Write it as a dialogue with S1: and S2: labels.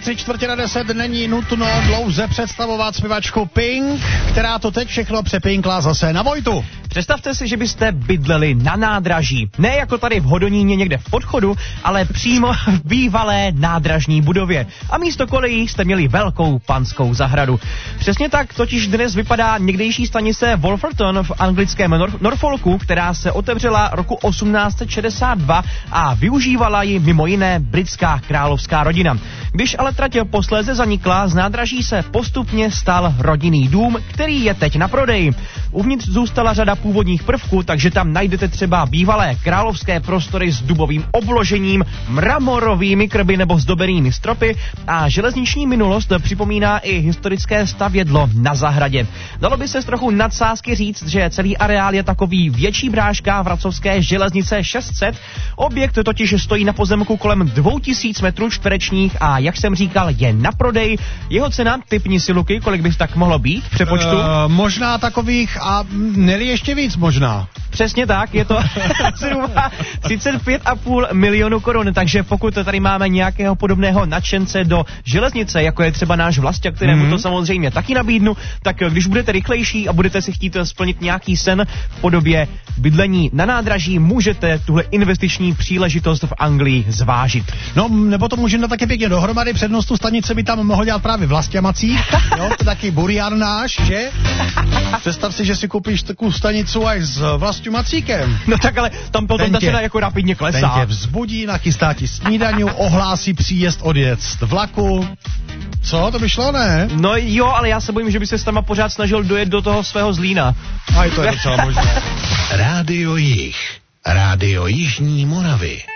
S1: 9:45 není nutno dlouze představovat zpěvačku Pink, která to teď všechno přepinkla zase na Vojtu.
S2: Představte si, že byste bydleli na nádraží. Ne jako tady v Hodoníně někde v podchodu, ale přímo v bývalé nádražní budově. A místo kolejí jste měli velkou panskou zahradu. Přesně tak totiž dnes vypadá někdejší stanice Wolverton v anglickém Norfolku, která se otevřela roku 1862 a využívala ji mimo jiné britská královská rodina. Když ale trať posléze zanikla, z nádraží se postupně stal rodinný dům, který je teď na prodej. Uvnitř zůstala řada původních prvků, takže tam najdete třeba bývalé královské prostory s dubovým obložením, mramorovými krby nebo zdobenými stropy a železniční minulost připomíná i historické stavědlo na zahradě. Dalo by se z trochu nadsázky říct, že celý areál je takový větší bráška Vracovské železnice 600. Objekt totiž stojí na pozemku kolem 2000 metrů čtverečních a jak jsem říkal, je na prodej. Jeho cena, tipni si, Luky, kolik by tak mohlo být v přepočtu?
S1: Možná takových a neli ještě víc možná.
S2: Přesně tak, je to zhruba 35,5 milionu korun, takže pokud tady máme nějakého podobného nadšence do železnice, jako je třeba náš Vlasták, kterému to samozřejmě taky nabídnu, tak když budete rychlejší a budete si chtít splnit nějaký sen v podobě bydlení na nádraží, můžete tuhle investiční příležitost v Anglii zvážit.
S1: No, nebo to můžeme taky pěkně dohromady, přednost tu stanice by tam mohl dělat právě Vlastě Macík, jo, to taky burián náš, že? Představ si, že si koupíš takovou stanicu až s Vlastou Macíkem.
S2: No tak ale tam potom ta cena jako rapidně klesá.
S1: Ten tě vzbudí, nachystá ti snídaňu, ohlásí příjezd, odjezd vlaku. Co, to by šlo, ne?
S2: No jo, ale já se bojím, že by se tam pořád snažil dojet do toho svého Zlína.
S1: A to je docela možné.
S3: Rádio Jih, Rádio Jižní Moravy.